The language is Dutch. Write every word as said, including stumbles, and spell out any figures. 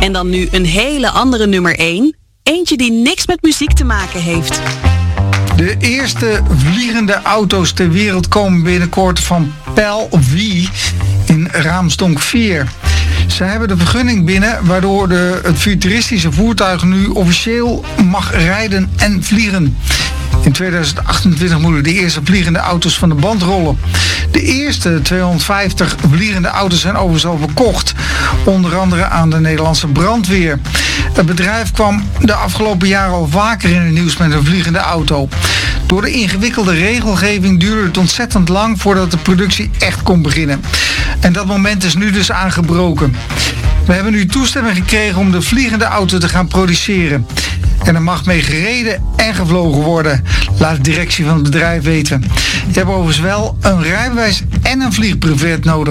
En dan nu een hele andere nummer één. Eentje die niks met muziek te maken heeft. De eerste vliegende auto's ter wereld komen binnenkort van P E L V in Raamsdonk-Veer. Ze hebben de vergunning binnen, waardoor de, het futuristische voertuig nu officieel mag rijden en vliegen. In tweeduizend achtentwintig moeten de eerste vliegende auto's van de band rollen. De eerste tweehonderdvijftig vliegende auto's zijn overigens al verkocht. Onder andere aan de Nederlandse brandweer. Het bedrijf kwam de afgelopen jaren al vaker in het nieuws met een vliegende auto. Door de ingewikkelde regelgeving duurde het ontzettend lang voordat de productie echt kon beginnen. En dat moment is nu dus aangebroken. We hebben nu toestemming gekregen om de vliegende auto te gaan produceren. En er mag mee gereden en gevlogen worden, laat de directie van het bedrijf weten. Je hebt overigens wel een rijbewijs en een vliegbrevet nodig.